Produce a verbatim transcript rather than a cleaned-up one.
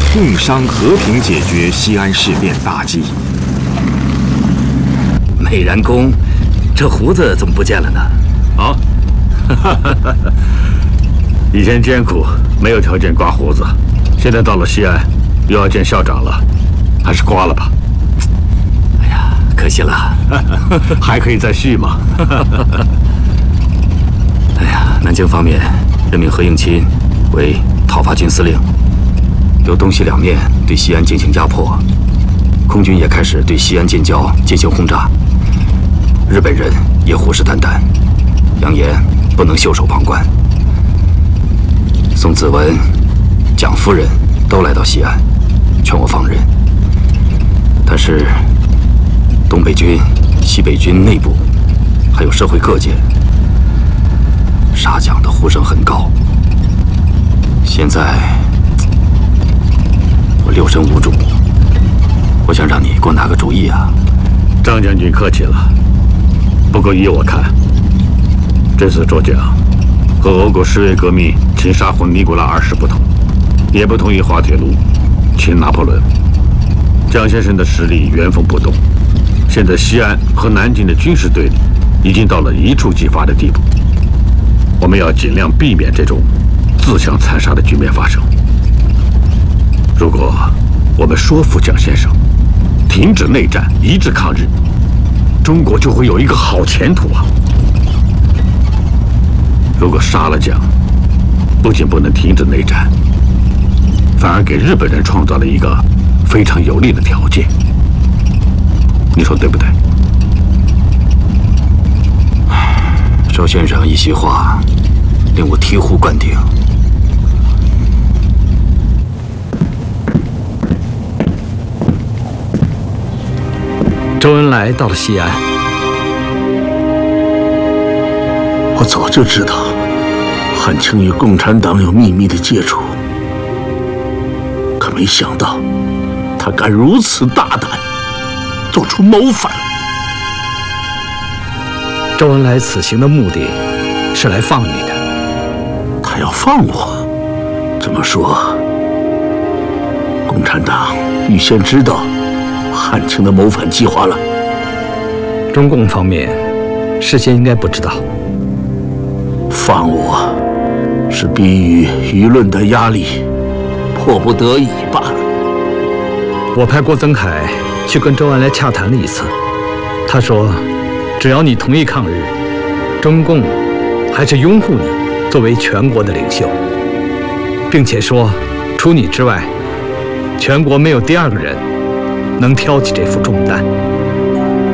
共商和平解决西安事变大计。 美髯公，这胡子怎么不见了呢？ 啊，以前艰苦，没有条件刮胡子，现在到了西安，又要见校长了，还是刮了吧。 哎呀，可惜了， 还可以再续嘛。 哎呀，南京方面任命何应钦为讨伐军司令，由东西两面对西安进行压迫，空军也开始对西安近郊进行轰炸。日本人也虎视眈眈，扬言不能袖手旁观。宋子文、蒋夫人都来到西安，劝我放人。但是东北军、西北军内部，还有社会各界，杀蒋的呼声很高。现在我六神无主，我想让你给我拿个主意啊！ 张将军客气了。不过依我看，这次捉蒋和俄国十月革命擒杀魂尼古拉二世不同，也不同于滑铁卢擒拿破仑。蒋先生的实力原封不动，现在西安和南京的军事对立已经到了一触即发的地步。我们要尽量避免这种自相残杀的局面发生。如果我们说服蒋先生停止内战，一致抗日，中国就会有一个好前途啊！如果杀了蒋，不仅不能停止内战，反而给日本人创造了一个非常有利的条件。你说对不对？ 周先生一席话，令我醍醐灌顶。周恩来到了西安， 我早就知道汉卿与共产党有秘密的接触，可没想到他敢如此大胆，做出谋反。 周恩来此行的目的是来放你的。 他要放我？这么说，共产党预先知道汉卿的谋反计划了？ 中共方面事先应该不知道。 放我是逼于舆论的压力，迫不得已罢了。 我派郭增凯去跟周恩来洽谈了一次，他说只要你同意抗日，中共还是拥护你作为全国的领袖，并且说除你之外，全国没有第二个人能挑起这副重担。